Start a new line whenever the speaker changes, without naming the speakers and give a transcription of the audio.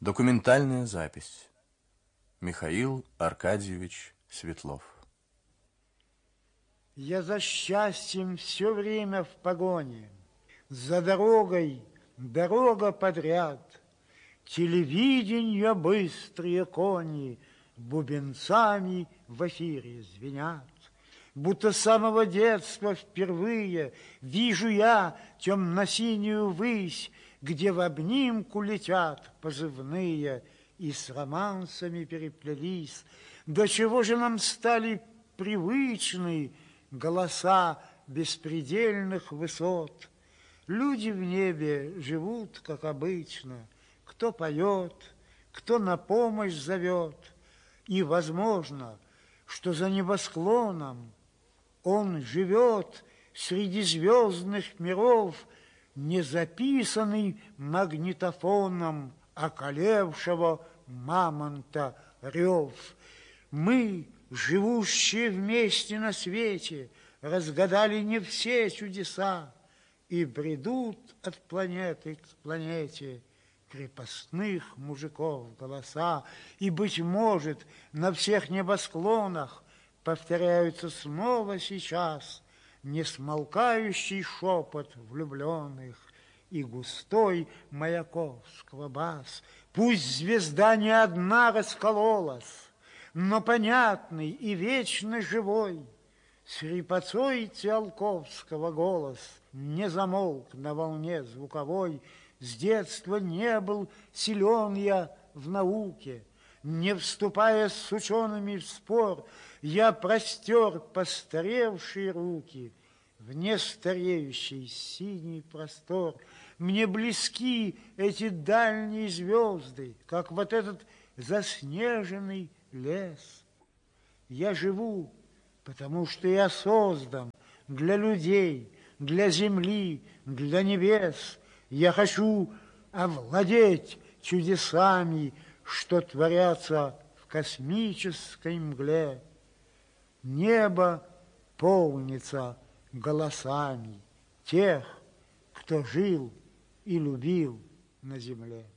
Документальная запись. Михаил Аркадьевич Светлов.
Я за счастьем все время в погоне, за дорогой дорога подряд, телевиденье быстрые кони бубенцами в эфире звенят. Будто с самого детства впервые вижу я темно-синюю высь, где в обнимку летят позывные и с романсами переплелись. До чего же нам стали привычны голоса беспредельных высот? Люди в небе живут, как обычно, кто поет, кто на помощь зовет. И возможно, что за небосклоном он живет среди звездных миров, не записанный магнитофоном околевшего мамонта рев. Мы, живущие вместе на свете, разгадали не все чудеса и бредут от планеты к планете крепостных мужиков голоса. И, быть может, на всех небосклонах повторяются снова сейчас несмолкающий шепот влюбленных и густой Маяковского бас. Пусть звезда не одна раскололась, но понятный и вечно живой с хрипотцой Циолковского голос не замолк на волне звуковой. С детства не был силен я в науке, не вступая с учеными в спор, я простер постаревшие руки в нестареющий синий простор. Мне близки эти дальние звезды, как вот этот заснеженный лес. Я живу, потому что я создан для людей, для земли, для небес. Я хочу овладеть чудесами, что творятся в космической мгле. Небо полнится голосами тех, кто жил и любил на земле.